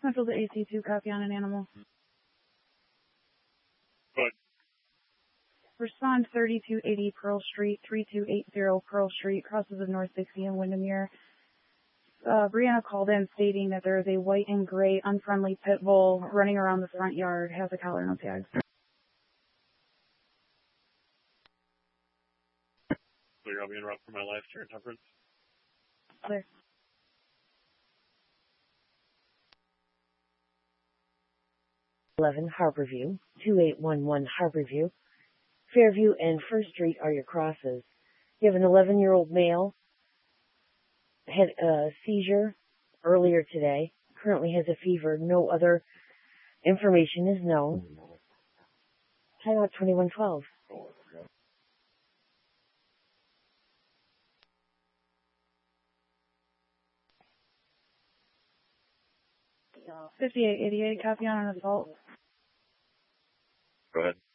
Central to AC2, copy on an animal. Good. Respond 3280 Pearl Street, 3280 Pearl Street, crosses of North 60 in Windermere. Brianna called in stating that there is a white and gray unfriendly pit bull running around the front yard, has a collar, no tags. Clear, I'll be en route for my live chair temperance. Clear. Harborview, 2811 Harborview. Fairview and First Street are your crosses. You have an 11-year-old male, had a seizure earlier today, currently has a fever. No other information is known. Timeout 2112. 5888, copy on an assault. Go ahead.